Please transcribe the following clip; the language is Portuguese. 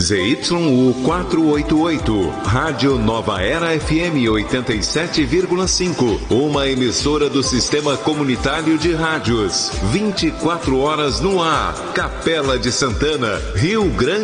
ZYU 488, Rádio Nova Era FM 87,5, uma emissora do Sistema Comunitário de Rádios, 24 horas no ar, Capela de Santana, Rio Grande